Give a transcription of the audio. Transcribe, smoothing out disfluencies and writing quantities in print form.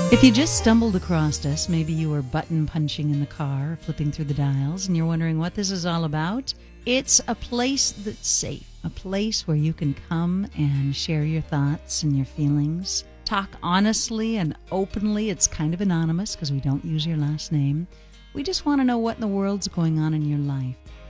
If you just stumbled across us, maybe you were button punching in the car, flipping through the dials, and you're wondering what this is all about, it's a place that's safe, a place where you can come and share your thoughts and your feelings, talk honestly and openly. It's kind of anonymous because we don't use your last name. We just want to know what in the world's going on in your life.